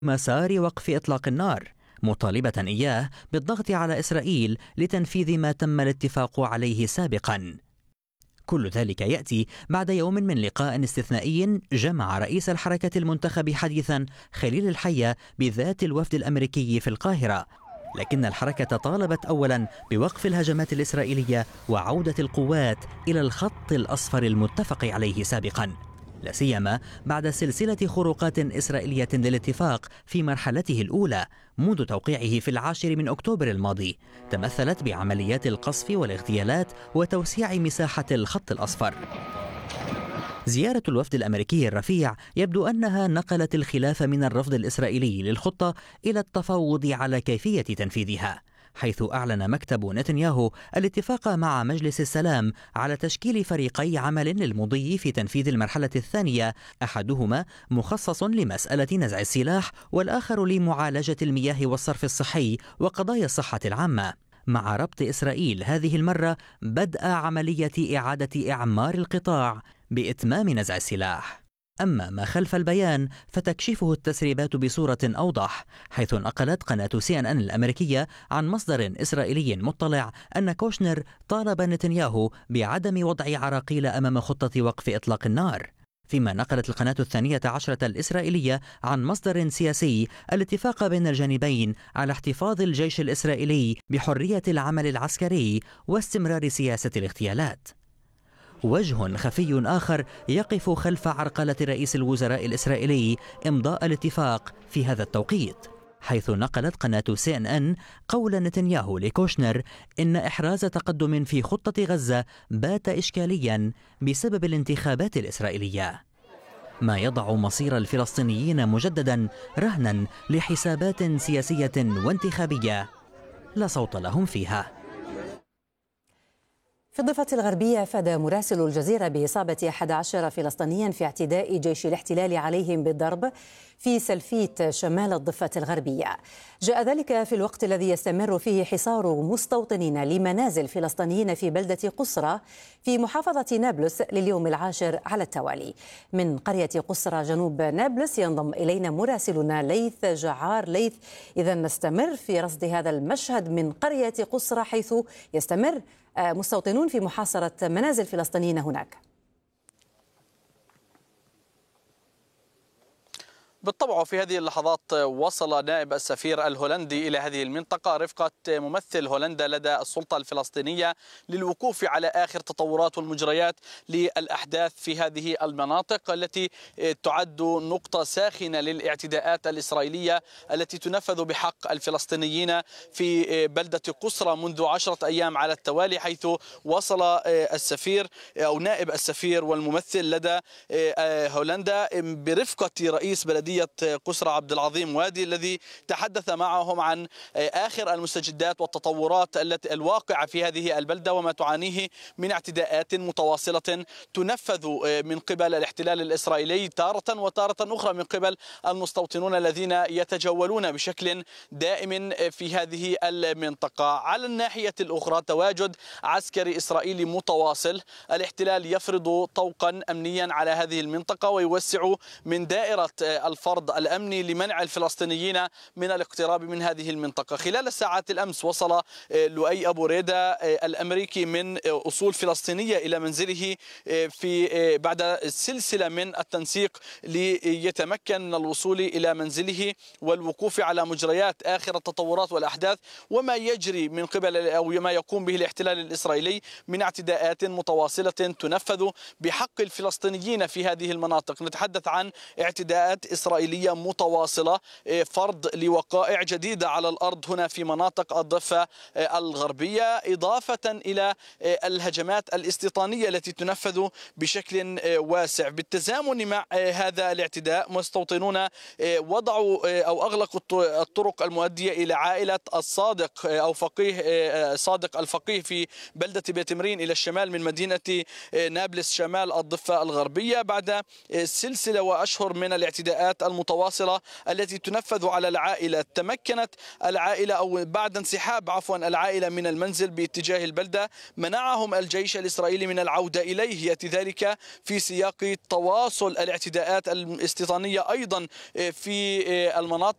مسار وقف إطلاق النار، مطالبة إياه بالضغط على إسرائيل لتنفيذ ما تم الاتفاق عليه سابقا. كل ذلك يأتي بعد يوم من لقاء استثنائي جمع رئيس الحركة المنتخب حديثا خليل الحية بذات الوفد الأمريكي في القاهرة، لكن الحركة طالبت أولا بوقف الهجمات الإسرائيلية وعودة القوات إلى الخط الأصفر المتفق عليه سابقا، لا سيما بعد سلسلة خروقات إسرائيلية للاتفاق في مرحلته الأولى منذ توقيعه في 10 أكتوبر الماضي، تمثلت بعمليات القصف والاغتيالات وتوسيع مساحة الخط الأصفر. زيارة الوفد الأمريكي الرفيع يبدو أنها نقلت الخلاف من الرفض الإسرائيلي للخطة إلى التفاوض على كيفية تنفيذها، حيث أعلن مكتب نتنياهو الاتفاق مع مجلس السلام على تشكيل فريقي عمل للمضي في تنفيذ المرحلة الثانية، أحدهما مخصص لمسألة نزع السلاح والآخر لمعالجة المياه والصرف الصحي وقضايا الصحة العامة، مع ربط إسرائيل هذه المرة بدء عملية إعادة إعمار القطاع بإتمام نزع السلاح. أما ما خلف البيان فتكشفه التسريبات بصورة أوضح، حيث نقلت قناة CNN الأمريكية عن مصدر إسرائيلي مطلع أن كوشنر طالب نتنياهو بعدم وضع عراقيل أمام خطة وقف إطلاق النار، فيما نقلت القناة الثانية عشرة الإسرائيلية عن مصدر سياسي الاتفاق بين الجانبين على احتفاظ الجيش الإسرائيلي بحرية العمل العسكري واستمرار سياسة الاغتيالات. وجه خفي آخر يقف خلف عرقلة رئيس الوزراء الإسرائيلي إمضاء الاتفاق في هذا التوقيت، حيث نقلت قناة CNN قول نتنياهو لكوشنر إن إحراز تقدم في خطة غزة بات إشكاليا بسبب الانتخابات الإسرائيلية، ما يضع مصير الفلسطينيين مجددا رهنا لحسابات سياسية وانتخابية لا صوت لهم فيها. في الضفة الغربية أفاد مراسل الجزيرة بإصابة 11 فلسطينيا في اعتداء جيش الاحتلال عليهم بالضرب في سلفيت شمال الضفة الغربية. جاء ذلك في الوقت الذي يستمر فيه حصار مستوطنين لمنازل فلسطينيين في بلدة قصرى في محافظة نابلس لليوم العاشر على التوالي. من قرية قصرى جنوب نابلس ينضم إلينا مراسلنا ليث جعار. ليث، إذا نستمر في رصد هذا المشهد من قرية قصرى حيث يستمر مستوطنون في محاصرة منازل فلسطينيين هناك. بالطبع في هذه اللحظات وصل نائب السفير الهولندي إلى هذه المنطقة رفقة ممثل هولندا لدى السلطة الفلسطينية للوقوف على آخر تطورات والمجريات للأحداث في هذه المناطق التي تعد نقطة ساخنة للاعتداءات الإسرائيلية التي تنفذ بحق الفلسطينيين في بلدة قصرى منذ 10 أيام على التوالي، حيث وصل السفير أو نائب السفير والممثل لدى هولندا برفقة رئيس بلدية قصرى عبد العظيم وادي الذي تحدث معهم عن آخر المستجدات والتطورات التي الواقعة في هذه البلدة وما تعانيه من اعتداءات متواصلة تنفذ من قبل الاحتلال الإسرائيلي تارة وتارة أخرى من قبل المستوطنون الذين يتجولون بشكل دائم في هذه المنطقة. على الناحية الأخرى تواجد عسكري إسرائيلي متواصل، الاحتلال يفرض طوقا أمنيا على هذه المنطقة ويوسع من دائرة الفرض الأمني لمنع الفلسطينيين من الاقتراب من هذه المنطقة. خلال الساعات الأمس وصل لؤي أبو ريدة الأمريكي من أصول فلسطينية إلى منزله في بعد سلسلة من التنسيق ليتمكن من الوصول إلى منزله والوقوف على مجريات آخر التطورات والأحداث وما يجري من قبل أو ما يقوم به الاحتلال الإسرائيلي من اعتداءات متواصلة تنفذ بحق الفلسطينيين في هذه المناطق. نتحدث عن اعتداءات إسرائيلية متواصلة، فرض لوقائع جديدة على الأرض هنا في مناطق الضفة الغربية، إضافة إلى الهجمات الاستيطانية التي تنفذ بشكل واسع. بالتزامن مع هذا الاعتداء مستوطنون وضعوا أو أغلقوا الطرق المؤدية إلى عائلة الصادق أو فقيه صادق الفقيه في بلدة بيت مرين إلى الشمال من مدينة نابلس شمال الضفة الغربية بعد سلسلة وأشهر من الاعتداءات المتواصلة التي تنفذ على العائلة. تمكنت العائلة أو بعد انسحاب العائلة من المنزل باتجاه البلدة منعهم الجيش الإسرائيلي من العودة إليه، يأتي ذلك في سياق تواصل الاعتداءات الاستيطانية أيضا في المناطق